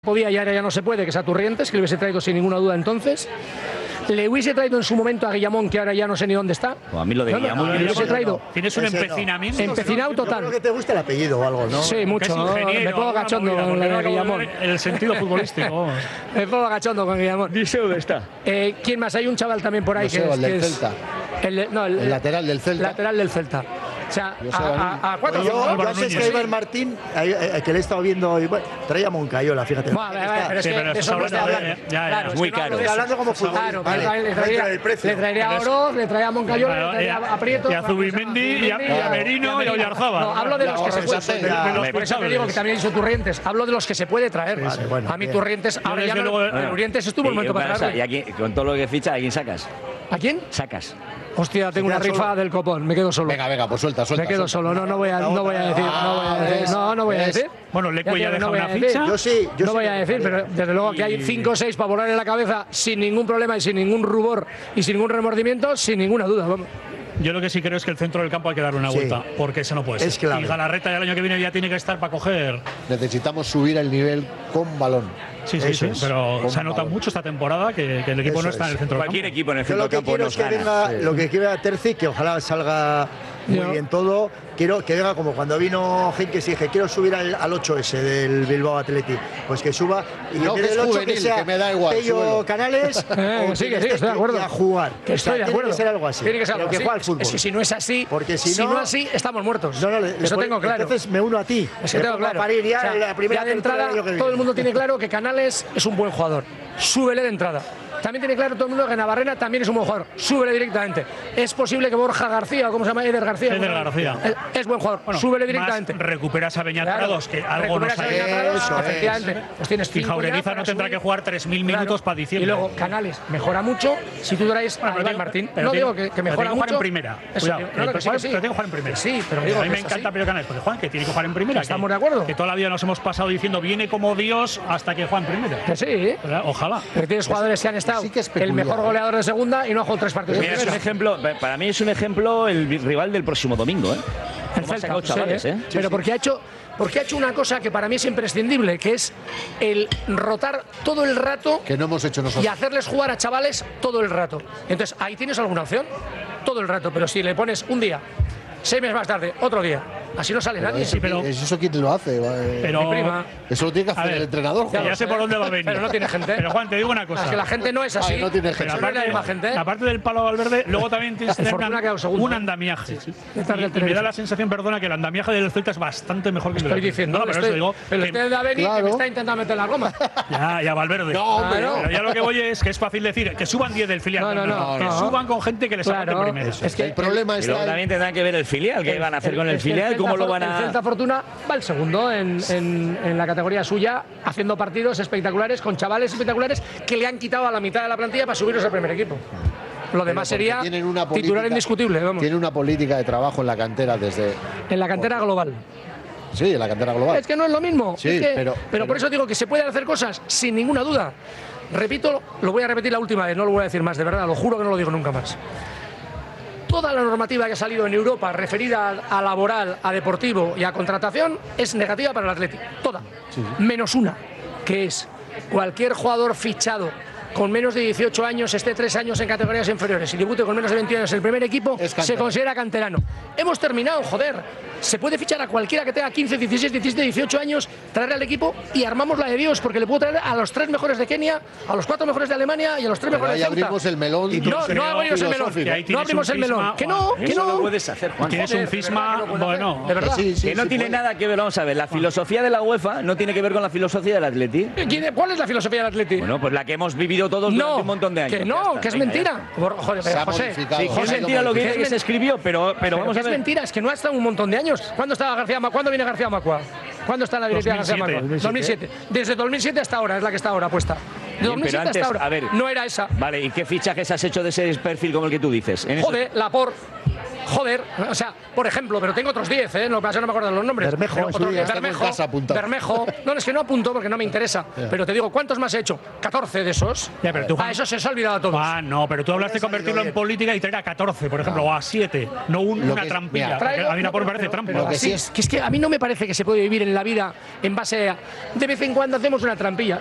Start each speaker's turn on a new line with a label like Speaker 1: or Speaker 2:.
Speaker 1: podía y ahora ya no se puede, que es a Turrientes, que le hubiese traído sin ninguna duda entonces. Le hubiese traído en su momento a Guillamón, que ahora ya no sé ni dónde está.
Speaker 2: A mí lo de Guillamón
Speaker 1: le hubiese traído.
Speaker 3: Tienes un empecinamiento.
Speaker 1: Empecinado total.
Speaker 4: Yo creo que te gusta el apellido o algo, ¿no?
Speaker 1: Sí, mucho. Me pongo cachondo con Guillamón.
Speaker 3: El sentido futbolístico.
Speaker 1: Me pongo cachondo con Guillamón.
Speaker 2: Dice dónde está.
Speaker 1: ¿Quién más? Hay un chaval también por ahí que es.
Speaker 5: El del Celta.
Speaker 1: El
Speaker 5: lateral del Celta.
Speaker 1: Lateral del Celta. O sea, a cuatro.
Speaker 4: Yo sé que Iber Martín, que le he estado viendo hoy, bueno, traía Moncayola, fíjate.
Speaker 1: Pero es que eso no está hablando.
Speaker 2: Es muy caro.
Speaker 4: Estoy hablando como futbolista.
Speaker 1: Le traería a Oroz, le traería a Moncayola, le traería a Prieto.
Speaker 3: Y a Zubimendi, y a Merino, y a Oyarzábal.
Speaker 1: No, hablo de los que se puede. Por eso te digo que también he dicho Turrientes. Hablo de los que se puede traer. A mí Turrientes, ahora ya no. Turrientes estuvo el momento para traerlo.
Speaker 2: Y aquí, con todo lo que ficha, ¿a quién sacas?
Speaker 1: ¿A quién?
Speaker 2: Sacas.
Speaker 1: Hostia, tengo una rifa del copón, me quedo solo.
Speaker 5: Venga, pues suelta.
Speaker 1: Me quedo solo, no voy a decir.
Speaker 3: Bueno, Leco ya deja una
Speaker 1: decir.
Speaker 3: ficha.
Speaker 4: Yo sí.
Speaker 1: No voy a decir, pero desde luego que hay 5 o 6 para volar en la cabeza sin ningún problema y sin ningún rubor y sin ningún remordimiento, sin ninguna duda. Vamos.
Speaker 3: Yo lo que sí creo es que el centro del campo hay que darle una vuelta, porque eso no puede ser.
Speaker 4: Es clave.
Speaker 3: Y Galarreta ya el año que viene ya tiene que estar para coger.
Speaker 5: Necesitamos subir el nivel con balón.
Speaker 3: Sí, pero se ha notado mucho esta temporada que el equipo no está en el centro del campo.
Speaker 2: Cualquier equipo en el
Speaker 4: Yo
Speaker 2: centro
Speaker 4: lo
Speaker 2: del
Speaker 4: que
Speaker 2: campo
Speaker 4: quiero
Speaker 2: nos
Speaker 4: es que
Speaker 2: gana.
Speaker 4: venga, lo que quiera Terzi, que ojalá salga muy bien todo. Quiero que venga como cuando vino Henkes y dije, quiero subir al 8 ese del Bilbao Athletic. Pues que suba y
Speaker 5: No,
Speaker 4: en vez
Speaker 5: que es
Speaker 4: del 8
Speaker 5: juvenil,
Speaker 4: que sea
Speaker 5: que me da igual,
Speaker 4: Pello
Speaker 5: súbelo.
Speaker 4: Canales o
Speaker 1: Sí,
Speaker 4: quien
Speaker 1: estoy
Speaker 4: esté
Speaker 1: de acuerdo.
Speaker 4: y a jugar.
Speaker 1: Que estoy de acuerdo.
Speaker 4: Tiene que ser algo así.
Speaker 1: Tiene que ser algo
Speaker 4: pero
Speaker 1: así.
Speaker 4: que juegue al fútbol.
Speaker 1: Es que si no es así,
Speaker 4: Porque
Speaker 1: si no así, estamos muertos.
Speaker 4: No,
Speaker 1: eso tengo claro.
Speaker 4: Entonces me uno a ti.
Speaker 1: Es que tengo claro.
Speaker 4: Para ir ya
Speaker 1: O sea,
Speaker 4: en la primera
Speaker 1: ya de entrada, todo el mundo tiene claro que Canales es un buen jugador. Súbele de entrada. También tiene claro todo el mundo que Navarrena también es un buen jugador. Súbele directamente. Es posible que Borja García, o ¿cómo se llama? Eder García. Es buen jugador.
Speaker 3: Bueno,
Speaker 1: súbele directamente.
Speaker 3: Recuperas a Beñat Prados, que algo nos ha
Speaker 4: Eso es.
Speaker 1: Efectivamente. Pues tienes
Speaker 3: Y Jaureliza no tendrá que jugar 3.000 minutos para diciembre.
Speaker 1: Y luego Canales mejora mucho si tú traes a Iván Martín. No digo que mejora mucho.
Speaker 3: Jugar en primera.
Speaker 1: Cuidado,
Speaker 3: Pero tiene que jugar en primera.
Speaker 1: Sí, pero
Speaker 3: a mí me encanta Pello Canales, porque Juan, que tiene que jugar en primera.
Speaker 1: Estamos de acuerdo.
Speaker 3: Que toda la vida nos hemos pasado diciendo viene como Dios hasta que juega en primera.
Speaker 1: Que sí.
Speaker 3: Ojalá.
Speaker 1: Pero tienes jugadores que han estado
Speaker 5: que es
Speaker 1: el mejor goleador de segunda y no ha jugado 3 partidos.
Speaker 2: Mira, es un ejemplo, para mí es un ejemplo el rival del próximo domingo, ¿eh?
Speaker 1: El
Speaker 2: Cómo ha
Speaker 1: Celta,
Speaker 2: sacado chavales, ¿eh?
Speaker 1: Pero porque ha hecho una cosa que para mí es imprescindible, que es el rotar todo el rato
Speaker 5: Que no hemos hecho
Speaker 1: y
Speaker 5: nosotros.
Speaker 1: hacerles jugar a chavales todo el rato. Entonces, ahí tienes alguna opción, todo el rato, pero si le pones un día, 6 meses más tarde, otro día, así no sale nadie.
Speaker 5: ¿Eso quién lo hace?
Speaker 3: Pero,
Speaker 1: Mi prima.
Speaker 5: Eso lo tiene que hacer el entrenador.
Speaker 3: Ya sé por dónde va a venir.
Speaker 1: Pero no tiene gente.
Speaker 3: Pero Juan, te digo una cosa.
Speaker 1: Es que la gente no es así.
Speaker 5: No tiene gente.
Speaker 1: No es la misma gente.
Speaker 3: Aparte del palo Valverde, luego también tienes que
Speaker 1: Fortuna ha quedado segundo.
Speaker 3: un andamiaje.
Speaker 1: Detrás del
Speaker 3: Y me
Speaker 1: televisor.
Speaker 3: da la sensación, perdona, que el andamiaje del Celta es bastante mejor que el del
Speaker 1: Estoy diciendo,
Speaker 3: No, pero eso digo.
Speaker 1: pero
Speaker 3: que-
Speaker 1: usted de Aveni que
Speaker 5: Claro.
Speaker 1: me está intentando meter la goma.
Speaker 3: Ya Valverde.
Speaker 5: No, hombre,
Speaker 1: Claro.
Speaker 3: Pero ya lo que voy es que es fácil decir que suban 10 del filial.
Speaker 1: No,
Speaker 3: que
Speaker 1: no.
Speaker 3: suban con gente que les haga de
Speaker 1: Claro,
Speaker 3: primera.
Speaker 1: es que
Speaker 5: El problema
Speaker 2: Y luego
Speaker 5: está
Speaker 2: también tendrán que ver el filial, qué van a hacer con el
Speaker 1: es que
Speaker 2: filial, cómo lo van
Speaker 1: El Celta
Speaker 2: a.
Speaker 1: Fortuna va el segundo en la categoría suya, haciendo partidos espectaculares con chavales espectaculares que le han quitado a la mitad de la plantilla para subirlos al primer equipo. Lo demás sería
Speaker 5: tienen una política,
Speaker 1: titular indiscutible, vamos.
Speaker 5: Tiene una política de trabajo en la cantera desde.
Speaker 1: En la cantera global.
Speaker 5: Sí, en la cantera global.
Speaker 1: Es que no es lo mismo.
Speaker 5: Sí,
Speaker 1: Es que-
Speaker 5: pero
Speaker 1: por eso digo que se pueden hacer cosas sin ninguna duda. Repito, lo voy a repetir la última vez, no lo voy a decir más, de verdad, lo juro que no lo digo nunca más. Toda la normativa que ha salido en Europa referida a laboral, a deportivo y a contratación es negativa para el Atlético. Toda. Menos una, que es cualquier jugador fichado con menos de 18 años, esté 3 años en categorías inferiores y debute con menos de 21 años en el primer equipo,
Speaker 5: Es
Speaker 1: se
Speaker 5: canterano.
Speaker 1: considera canterano. Hemos terminado, joder. Se puede fichar a cualquiera que tenga 15, 16, 17, 18 años, traer al equipo y armamos la de Dios, porque le puedo traer a los 3 mejores de Kenia, a los 4 mejores de Alemania y a los 3
Speaker 5: Pero
Speaker 1: mejores
Speaker 5: ahí
Speaker 1: de Ceuta.
Speaker 5: abrimos el melón.
Speaker 1: No abrimos el melón.
Speaker 3: Que ahí
Speaker 1: No
Speaker 3: tienes
Speaker 1: abrimos
Speaker 3: un
Speaker 1: el melón.
Speaker 3: cisma,
Speaker 1: Que no,
Speaker 3: Juan.
Speaker 1: que
Speaker 2: Eso lo
Speaker 1: no.
Speaker 2: puedes hacer, Juan.
Speaker 3: Tienes un cisma, bueno.
Speaker 1: De verdad.
Speaker 2: Que no tiene nada que ver, vamos a ver, la filosofía de la UEFA no tiene que ver con la filosofía del Atleti.
Speaker 1: ¿Cuál es la filosofía del Atleti?
Speaker 2: Bueno, pues la que hemos vivido todos durante un montón de años.
Speaker 1: Que
Speaker 2: Ya
Speaker 1: no,
Speaker 2: está,
Speaker 1: que es
Speaker 2: venga,
Speaker 1: mentira. Joder,
Speaker 5: Se ha
Speaker 1: José.
Speaker 5: modificado.
Speaker 2: Sí, que es
Speaker 5: Ha ido
Speaker 2: mentira lo que dice que se escribió, pero vamos a
Speaker 1: Es
Speaker 2: ver.
Speaker 1: mentira, es que no ha estado un montón de años. ¿Cuándo estaba García Macua? ¿Cuándo viene García Macua? ¿Cuándo está en la directiva García
Speaker 3: 2007.
Speaker 1: Macua? 2007. Desde 2007 hasta ahora, es la que está ahora puesta. De
Speaker 2: Bien,
Speaker 1: 2007
Speaker 2: pero antes,
Speaker 1: hasta ahora.
Speaker 2: a ver.
Speaker 1: No era esa.
Speaker 2: Vale, ¿y qué fichajes has hecho de ese perfil como el que tú dices? En eso-
Speaker 1: Joder, Laporte. joder, o sea, por ejemplo, pero tengo otros 10, ¿eh? No, no me acuerdo de los nombres.
Speaker 4: Bermejo,
Speaker 1: Pero otros
Speaker 4: sí,
Speaker 1: 10,
Speaker 5: está en casa apuntado.
Speaker 1: Bermejo. No, es que no apunto porque no me interesa. Pero te digo, ¿cuántos más he hecho? 14 de esos.
Speaker 3: Ya, pero tú, Juan-
Speaker 1: A eso se os ha olvidado a todos.
Speaker 3: Ah, no, pero tú hablaste de convertirlo en política y traer a 14, por ejemplo, o a 7, no
Speaker 5: Lo
Speaker 3: una
Speaker 5: que es-
Speaker 3: trampilla.
Speaker 5: mira,
Speaker 3: Porque a mí me parece trampa.
Speaker 5: Lo que
Speaker 1: Así,
Speaker 5: sí es-
Speaker 1: que es que a mí no me parece que se puede vivir en la vida en base a… De vez en cuando hacemos una trampilla.